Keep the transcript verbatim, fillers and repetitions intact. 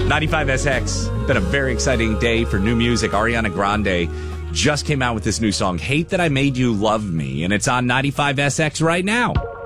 ninety-five S X. Been a very exciting day for new music. Ariana Grande just came out with this new song, Hate That I Made You Love Me, and it's on ninety-five S X right now.